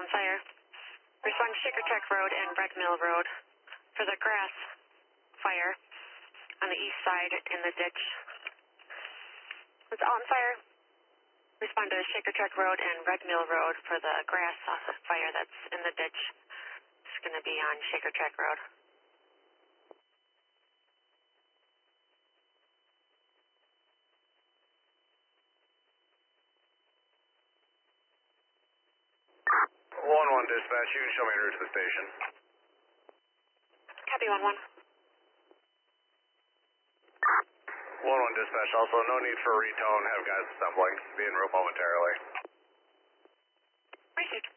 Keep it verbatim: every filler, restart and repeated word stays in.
on fire. Respond to Shaker Track Road and Red Mill Road for the grass fire on the east side in the ditch. It's on fire. Respond to Shaker Track Road and Red Mill Road for the grass fire that's in the ditch. It's going to be on Shaker Track Road. one one dispatch, you can show me the route to the station. Copy one one. one one dispatch, also no need for retone, have guys assembling. Be en route momentarily. Received.